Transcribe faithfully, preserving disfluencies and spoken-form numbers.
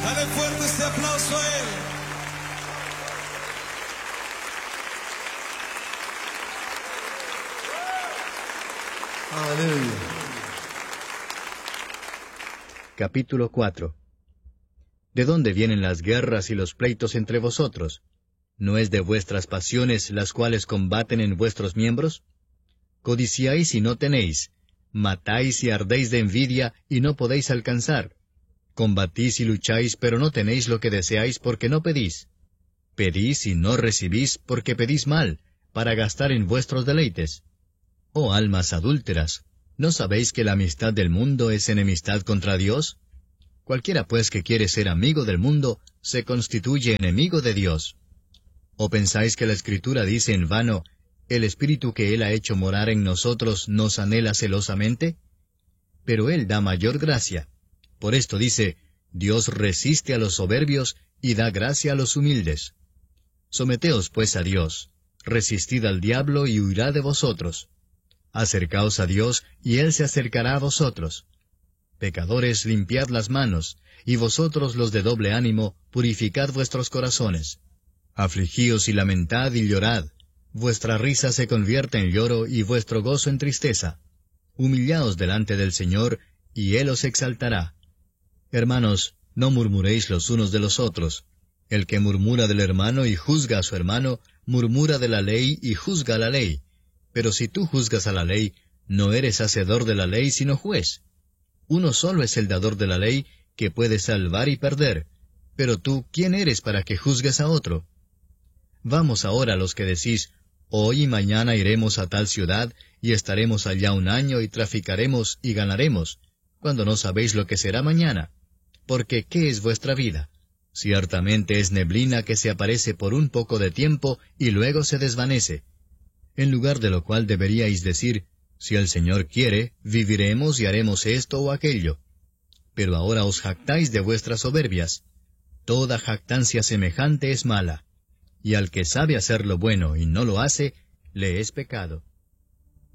Dale fuerte este aplauso a Él. Aleluya. Capítulo cuatro. ¿De dónde vienen las guerras y los pleitos entre vosotros? ¿No es de vuestras pasiones las cuales combaten en vuestros miembros? Codiciáis y no tenéis, matáis y ardéis de envidia y no podéis alcanzar. Combatís y lucháis, pero no tenéis lo que deseáis porque no pedís. Pedís y no recibís porque pedís mal, para gastar en vuestros deleites. Oh almas adúlteras, ¿no sabéis que la amistad del mundo es enemistad contra Dios? Cualquiera pues que quiere ser amigo del mundo, se constituye enemigo de Dios. ¿O pensáis que la Escritura dice en vano, el Espíritu que Él ha hecho morar en nosotros nos anhela celosamente? Pero Él da mayor gracia. Por esto dice, Dios resiste a los soberbios y da gracia a los humildes. Someteos pues a Dios, resistid al diablo y huirá de vosotros. Acercaos a Dios y Él se acercará a vosotros. Pecadores, limpiad las manos, y vosotros los de doble ánimo, purificad vuestros corazones. Afligíos y lamentad y llorad. Vuestra risa se convierte en lloro y vuestro gozo en tristeza. Humillaos delante del Señor, y Él os exaltará. Hermanos, no murmuréis los unos de los otros. El que murmura del hermano y juzga a su hermano, murmura de la ley y juzga la ley. Pero si tú juzgas a la ley, no eres hacedor de la ley, sino juez. Uno solo es el dador de la ley, que puede salvar y perder. Pero tú, ¿quién eres para que juzgues a otro? Vamos ahora los que decís, hoy y mañana iremos a tal ciudad, y estaremos allá un año, y traficaremos y ganaremos, cuando no sabéis lo que será mañana. Porque ¿qué es vuestra vida? Ciertamente es neblina que se aparece por un poco de tiempo, y luego se desvanece. En lugar de lo cual deberíais decir, si el Señor quiere, viviremos y haremos esto o aquello. Pero ahora os jactáis de vuestras soberbias. Toda jactancia semejante es mala. Y al que sabe hacer lo bueno y no lo hace, le es pecado.